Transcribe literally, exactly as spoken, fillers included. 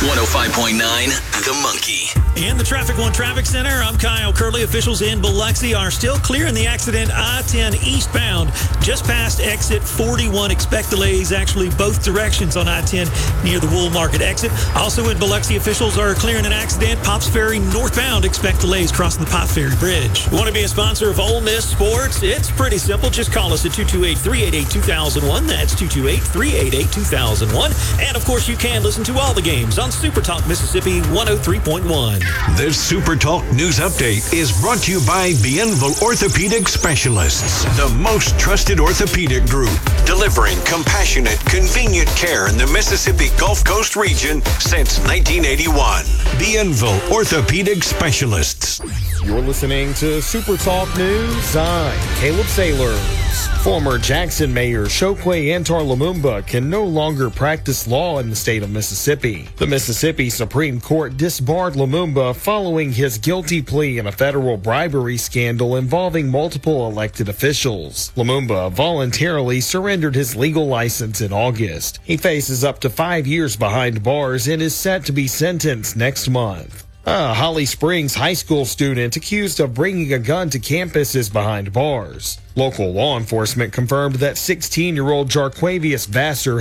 one oh five point nine, The Monkey. In the Traffic One Traffic Center, I'm Kyle Curley. Officials in Biloxi are still clearing the accident I ten eastbound just past exit forty-one. Expect delays actually both directions on I ten near the Wool Market exit. Also in Biloxi, officials are clearing an accident Pops Ferry northbound. Expect delays crossing the Pop Ferry Bridge. Want to be a sponsor of Ole Miss Sports? It's pretty simple. Just call us at two two eight, three eight eight, two thousand one. That's two two eight, three eight eight, two thousand one. And of course, you can listen to all the games on Super Talk Mississippi one oh three point one. This Super Talk News Update is brought to you by Bienville Orthopedic Specialists, the most trusted orthopedic group, delivering compassionate, convenient care in the Mississippi Gulf Coast region since nineteen eighty-one. Bienville Orthopedic Specialists. You're listening to Super Talk News. I'm Caleb Sailors. Former Jackson Mayor Chokwe Antar Lumumba can no longer practice law in the state of Mississippi. The Mississippi Supreme Court disbarred Lumumba following his guilty plea in a federal bribery scandal involving multiple elected officials. Lumumba voluntarily surrendered his legal license in August. He faces up to five years behind bars and is set to be sentenced next month. A Holly Springs high school student accused of bringing a gun to campus is behind bars. Local law enforcement confirmed that sixteen-year-old Jarquavius Vassar